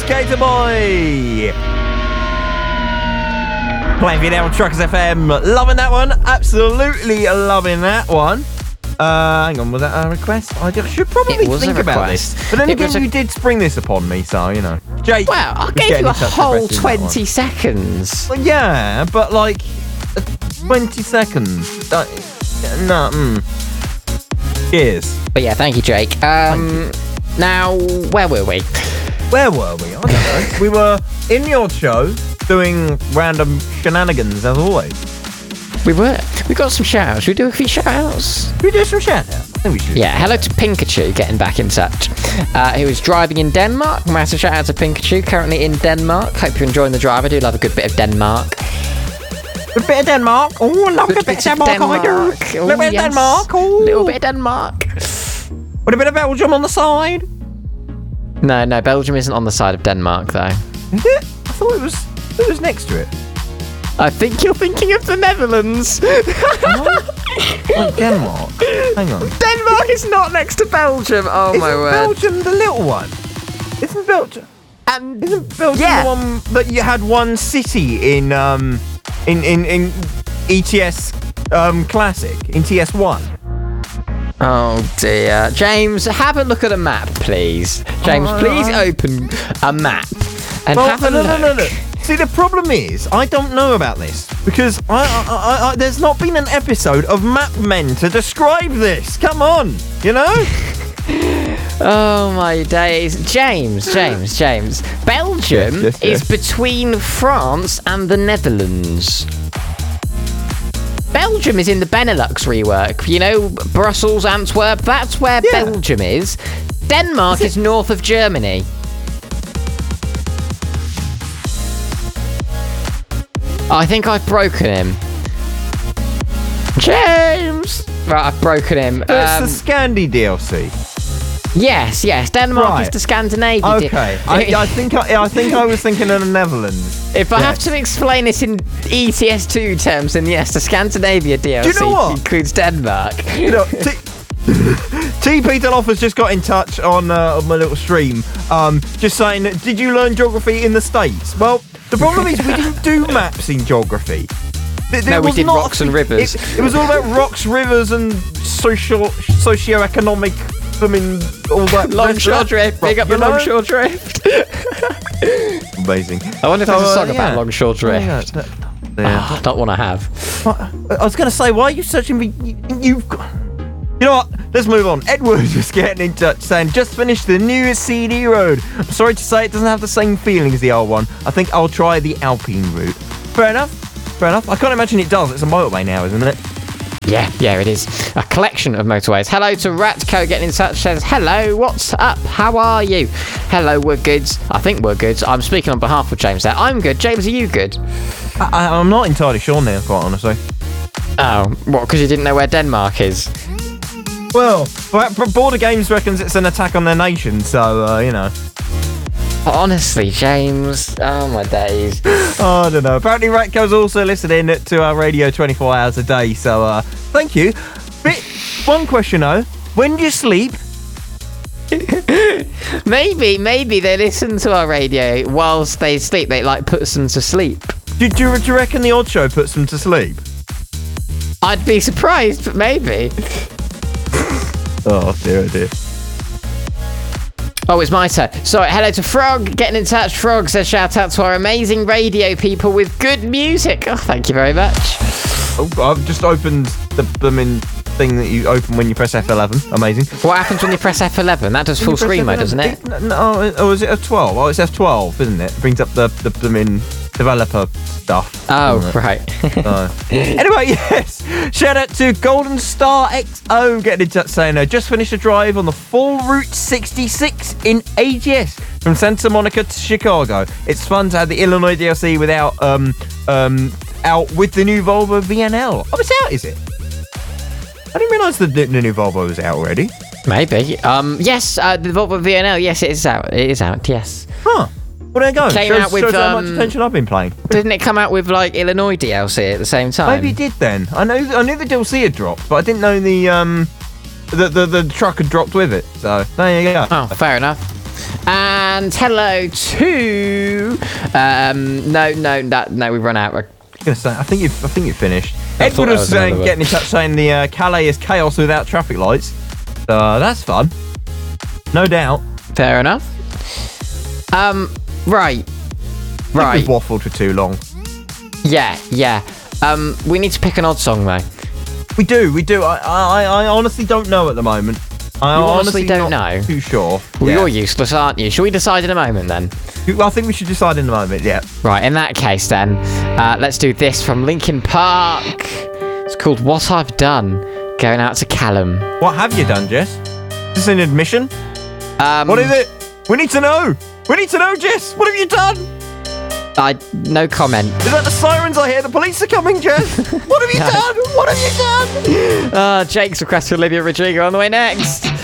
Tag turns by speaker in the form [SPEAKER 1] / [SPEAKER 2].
[SPEAKER 1] Skater Boy. Playing for you now on Truckers FM. Loving that one. Absolutely loving that one. Hang on, was that a request? I should probably think about this. But then again, you did spring this upon me, so, you know. Jake.
[SPEAKER 2] Wow, I gave you a whole 20 seconds.
[SPEAKER 1] Well, yeah, but like 20 seconds. Cheers.
[SPEAKER 2] But yeah, thank you, Jake. Now, where were we?
[SPEAKER 1] Where were we? I don't know. We were in the odd show doing random shenanigans as always.
[SPEAKER 2] We were. We got some shout-outs. Should we do a few shout-outs?
[SPEAKER 1] Should we do some shout-outs? I think we should.
[SPEAKER 2] Yeah, hello to Pinkachu getting back in touch. Who is driving in Denmark. Massive shout-out to Pinkachu, currently in Denmark. Hope you're enjoying the drive. I do love a good bit of Denmark.
[SPEAKER 1] Good bit of Denmark. Oh, I love a bit of Denmark. Little bit of Denmark. Oh.
[SPEAKER 2] Little bit of Denmark.
[SPEAKER 1] With a bit of Belgium on the side.
[SPEAKER 2] No, Belgium isn't on the side of Denmark, though.
[SPEAKER 1] Is it? I thought it was next to it.
[SPEAKER 2] I think you're thinking of the Netherlands.
[SPEAKER 1] Like Denmark. Hang on.
[SPEAKER 2] Denmark is not next to Belgium. Oh,
[SPEAKER 1] Isn't
[SPEAKER 2] my word.
[SPEAKER 1] Belgium the little one? Isn't Belgium the one that you had one city in ETS Classic, in TS1?
[SPEAKER 2] Oh dear. James, have a look at a map, please. James, please open a map and have a look. No.
[SPEAKER 1] See, the problem is, I don't know about this because I there's not been an episode of Map Men to describe this. Come on, you know?
[SPEAKER 2] Oh my days. James. Belgium
[SPEAKER 1] yes.
[SPEAKER 2] is between France and the Netherlands. Belgium is in the Benelux rework. You know, Brussels, Antwerp, that's where Belgium is. Denmark is north of Germany. I think I've broken him. James! Right, I've broken him.
[SPEAKER 1] It's the Scandi DLC.
[SPEAKER 2] Yes. Denmark is the Scandinavia.
[SPEAKER 1] Okay. I think I was thinking of the Netherlands.
[SPEAKER 2] If I have to explain this in ETS2 terms, then yes, the Scandinavia DLC
[SPEAKER 1] Do you know what?
[SPEAKER 2] includes Denmark.
[SPEAKER 1] You know, T. Peter Loff has just got in touch on my little stream, just saying, did you learn geography in the States? Well, the problem is we didn't do maps in geography.
[SPEAKER 2] No, we did rocks and rivers.
[SPEAKER 1] It was all about rocks, rivers, and socio-economic. I mean, all that.
[SPEAKER 2] Longshore Drift. Big up the Longshore Drift.
[SPEAKER 1] Amazing.
[SPEAKER 2] I wonder if there's a song about Longshore Drift. I don't want to have.
[SPEAKER 1] I was going to say, why are you searching for... You've got... You know what? Let's move on. Edward was getting in touch saying, just finished the new CD road. I'm sorry to say it doesn't have the same feeling as the old one. I think I'll try the Alpine route. Fair enough. I can't imagine it does. It's a motorway now, isn't it?
[SPEAKER 2] Yeah, it is. A collection of motorways. Hello to Ratco getting in touch, says, hello, what's up? How are you? Hello, we're good. I think we're good. I'm speaking on behalf of James there. I'm good. James, are you good?
[SPEAKER 1] I'm not entirely sure now, quite honestly.
[SPEAKER 2] Oh, what, because you didn't know where Denmark is?
[SPEAKER 1] Well, Border Games reckons it's an attack on their nation, so, you know.
[SPEAKER 2] Honestly, James. Oh, my days.
[SPEAKER 1] Oh, I don't know. Apparently, Ratco's also listening to our radio 24 hours a day, so, thank you. One question, though. When do you sleep?
[SPEAKER 2] Maybe they listen to our radio whilst they sleep. They, puts them to sleep.
[SPEAKER 1] Do you reckon the Odd Show puts them to sleep?
[SPEAKER 2] I'd be surprised, but maybe.
[SPEAKER 1] Oh, dear.
[SPEAKER 2] Oh, it's my turn. Sorry, hello to Frog, getting in touch. Frog says, shout out to our amazing radio people with good music. Oh, thank you very much.
[SPEAKER 1] Oh, I've just opened the blooming thing that you open when you press F11. Amazing.
[SPEAKER 2] What happens when you press F11? That does full screen mode, doesn't it?
[SPEAKER 1] No, is it F12? Oh, it's F12, isn't it? It brings up the blooming developer stuff.
[SPEAKER 2] Oh, right.
[SPEAKER 1] Anyway, yes. Shout out to Golden Star XO getting in touch saying, just finished a drive on the full Route 66 in AGS from Santa Monica to Chicago. It's fun to have the Illinois DLC out with the new Volvo VNL. Oh, it's out, is it? I didn't realise the new Volvo was out already.
[SPEAKER 2] Maybe. Yes, the Volvo VNL. Yes, it is out. It is out. Yes.
[SPEAKER 1] Huh. Well, there you go. Shows how much attention I've been playing.
[SPEAKER 2] Didn't it come out with Illinois DLC at the same time?
[SPEAKER 1] Maybe it did then. I knew the DLC had dropped, but I didn't know the truck had dropped with it. So there you go.
[SPEAKER 2] Oh, fair enough. And hello to... No, we've run out.
[SPEAKER 1] I think you've finished.
[SPEAKER 2] I
[SPEAKER 1] Edward
[SPEAKER 2] thought that
[SPEAKER 1] was
[SPEAKER 2] was another
[SPEAKER 1] getting in touch saying the Calais is chaos without traffic lights. That's fun. No doubt.
[SPEAKER 2] Fair enough. Right.
[SPEAKER 1] We've waffled for too long.
[SPEAKER 2] Yeah. We need to pick an odd song, though.
[SPEAKER 1] We do. I honestly don't know at the moment. I
[SPEAKER 2] honestly don't know?
[SPEAKER 1] Too sure.
[SPEAKER 2] Well, you're useless, aren't you? Shall we decide in a moment, then?
[SPEAKER 1] I think we should decide in a moment, yeah.
[SPEAKER 2] Right, in that case, then, let's do this from Linkin Park. It's called What I've Done, going out to Callum.
[SPEAKER 1] What have you done, Jess? Is this an admission? What is it? We need to know, Jess. What have you done?
[SPEAKER 2] No comment.
[SPEAKER 1] Is that the sirens I hear? The police are coming, Jess. What have you done? What have you done?
[SPEAKER 2] Jake's request for Olivia Rodrigo on the way next.